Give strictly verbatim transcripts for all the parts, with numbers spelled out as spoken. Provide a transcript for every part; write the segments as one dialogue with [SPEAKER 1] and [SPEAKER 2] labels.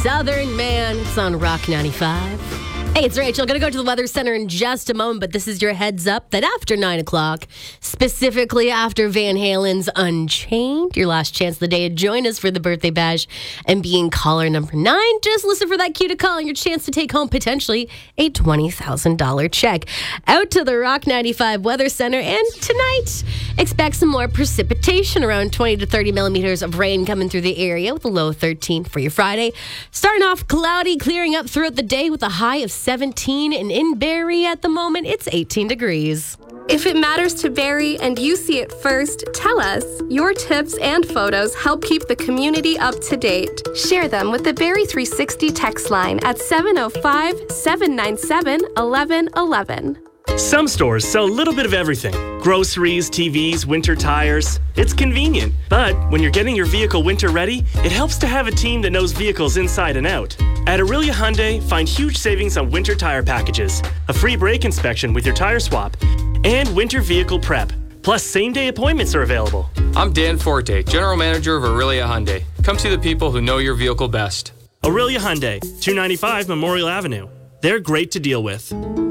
[SPEAKER 1] Southern Man. It's on Rock ninety-five. Hey, it's Rachel. Going to go to the Weather Center in just a moment, but this is your heads up that after nine o'clock, specifically after Van Halen's Unchained, your last chance of the day to join us for the birthday bash and being caller number nine. Just listen for that cue to call and your chance to take home potentially a twenty thousand dollars check. Out to the Rock ninety-five Weather Center, and tonight, expect some more precipitation, around twenty to thirty millimeters of rain coming through the area with a low thirteen for your Friday. Starting off cloudy, clearing up throughout the day with a high of seventeen, and in Barrie at the moment, it's eighteen degrees.
[SPEAKER 2] If it matters to Barrie and you see it first, tell us. Your tips and photos help keep the community up to date. Share them with the Barrie three sixty text line at seven oh five, seven nine seven, one one one one.
[SPEAKER 3] Some stores sell a little bit of everything. Groceries, T Vs, winter tires. It's convenient, but when you're getting your vehicle winter ready, it helps to have a team that knows vehicles inside and out. At Aurelia Hyundai, find huge savings on winter tire packages, a free brake inspection with your tire swap, and winter vehicle prep. Plus, same-day appointments are available.
[SPEAKER 4] I'm Dan Forte, General Manager of Aurelia Hyundai. Come see the people who know your vehicle best.
[SPEAKER 3] Aurelia Hyundai, two ninety-five Memorial Avenue. They're great to deal with.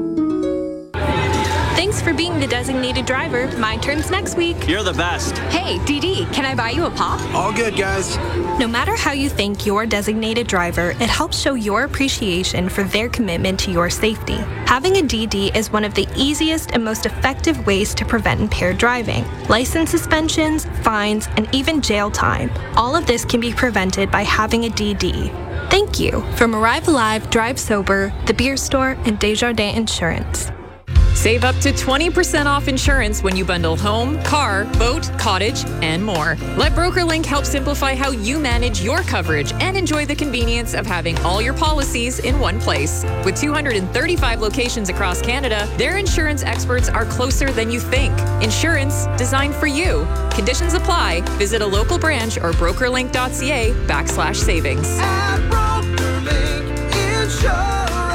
[SPEAKER 5] Thanks for being the designated driver. My turn's next week.
[SPEAKER 6] You're the best.
[SPEAKER 5] Hey, Dee Dee, can I buy you a pop?
[SPEAKER 7] All good, guys.
[SPEAKER 5] No matter how you thank your designated driver, it helps show your appreciation for their commitment to your safety. Having a D D is one of the easiest and most effective ways to prevent impaired driving. License suspensions, fines, and even jail time. All of this can be prevented by having a D D. Thank you from Arrive Alive, Drive Sober, The Beer Store, and Desjardins Insurance.
[SPEAKER 8] Save up to twenty percent off insurance when you bundle home, car, boat, cottage, and more. Let BrokerLink help simplify how you manage your coverage and enjoy the convenience of having all your policies in one place. With two hundred thirty-five locations across Canada, their insurance experts are closer than you think. Insurance designed for you. Conditions apply. Visit a local branch or brokerlink.ca backslash savings.
[SPEAKER 9] At BrokerLink Insurance.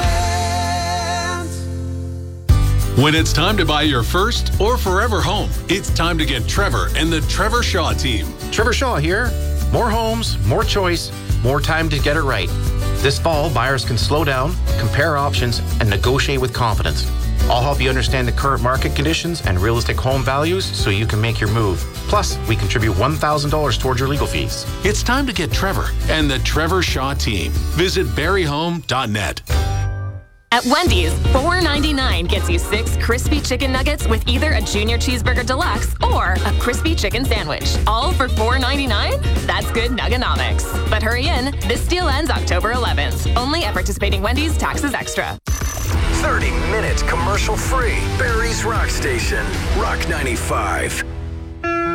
[SPEAKER 10] When it's time to buy your first or forever home, it's time to get Trevor and the Trevor Shaw team.
[SPEAKER 11] Trevor Shaw here. More homes, more choice, more time to get it right. This fall, buyers can slow down, compare options, and negotiate with confidence. I'll help you understand the current market conditions and realistic home values so you can make your move. Plus, we contribute one thousand dollars towards your legal fees.
[SPEAKER 10] It's time to get Trevor and the Trevor Shaw team. Visit barrie home dot net.
[SPEAKER 12] At Wendy's, four ninety-nine gets you six crispy chicken nuggets with either a Junior Cheeseburger Deluxe or a crispy chicken sandwich. All for four ninety-nine? That's good nuggonomics. But hurry in, this deal ends October eleventh. Only at participating Wendy's, taxes extra.
[SPEAKER 13] thirty minutes commercial free. Barrie's Rock Station, Rock ninety-five.